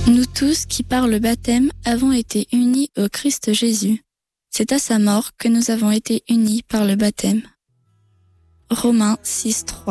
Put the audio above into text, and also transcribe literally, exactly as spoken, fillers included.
Nous tous qui par le baptême avons été unis au Christ Jésus. C'est à sa mort que nous avons été unis par le baptême. Romains six, trois.